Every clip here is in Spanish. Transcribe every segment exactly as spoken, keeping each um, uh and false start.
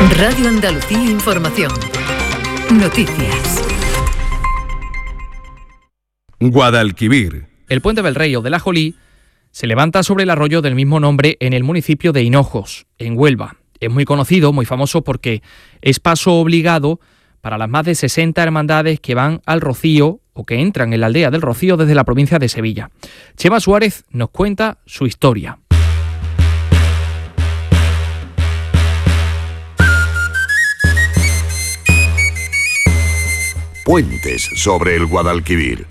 Radio Andalucía Información. Noticias. Guadalquivir. El puente del Rey o del Ajolí se levanta sobre el arroyo del mismo nombre en el municipio de Hinojos, en Huelva. Es muy conocido, muy famoso porque es paso obligado para las más de sesenta hermandades que van al Rocío o que entran en la aldea del Rocío desde la provincia de Sevilla. Chema Suárez nos cuenta su historia. Puentes sobre el Guadalquivir.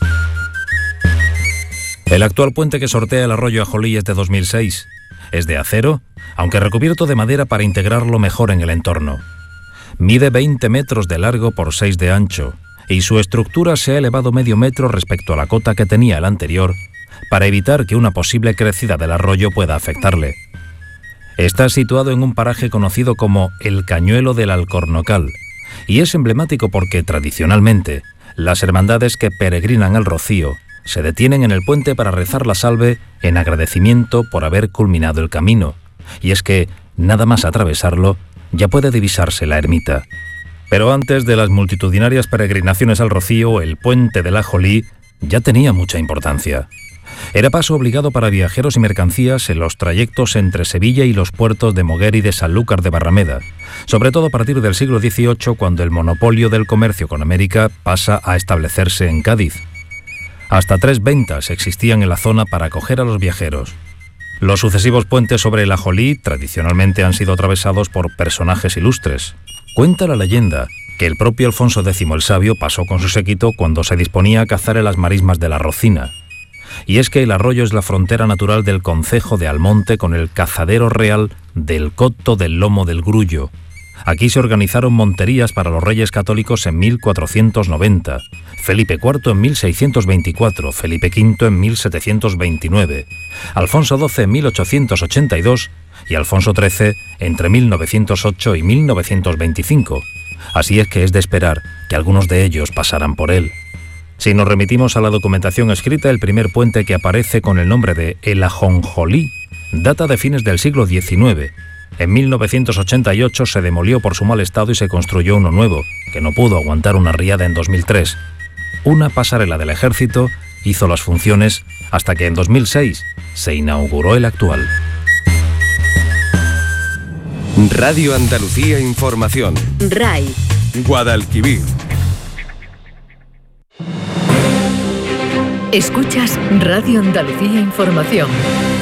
El actual puente que sortea el arroyo Ajolí es de dos mil seis. Es de acero, aunque recubierto de madera para integrarlo mejor en el entorno. Mide veinte metros de largo por seis de ancho y su estructura se ha elevado medio metro respecto a la cota que tenía el anterior para evitar que una posible crecida del arroyo pueda afectarle. Está situado en un paraje conocido como el Cañuelo del Alcornocal y es emblemático porque tradicionalmente las hermandades que peregrinan al Rocío se detienen en el puente para rezar la salve en agradecimiento por haber culminado el camino, y es que, nada más atravesarlo, ya puede divisarse la ermita. Pero antes de las multitudinarias peregrinaciones al Rocío, el puente del Ajolí ya tenía mucha importancia. Era paso obligado para viajeros y mercancías en los trayectos entre Sevilla y los puertos de Moguer y de Sanlúcar de Barrameda, sobre todo a partir del siglo dieciocho, cuando el monopolio del comercio con América pasa a establecerse en Cádiz. Hasta tres ventas existían en la zona para acoger a los viajeros. Los sucesivos puentes sobre el Ajolí tradicionalmente han sido atravesados por personajes ilustres. Cuenta la leyenda que el propio Alfonso X el Sabio pasó con su séquito cuando se disponía a cazar en las marismas de la Rocina. Y es que el arroyo es la frontera natural del concejo de Almonte con el cazadero real del Coto del Lomo del Grullo. Aquí se organizaron monterías para los reyes católicos en mil cuatrocientos noventa, Felipe cuarto en mil seiscientos veinticuatro, Felipe quinto en mil setecientos veintinueve, Alfonso doce en mil ochocientos ochenta y dos y Alfonso trece entre mil novecientos ocho y mil novecientos veinticinco. Así es que es de esperar que algunos de ellos pasaran por él. Si nos remitimos a la documentación escrita, el primer puente que aparece con el nombre de El Ajonjolí data de fines del siglo diecinueve. En mil novecientos ochenta y ocho se demolió por su mal estado y se construyó uno nuevo, que no pudo aguantar una riada en dos mil tres. Una pasarela del ejército hizo las funciones hasta que en dos mil seis se inauguró el actual. Radio Andalucía Información. R A I. Guadalquivir. Escuchas Radio Andalucía Información.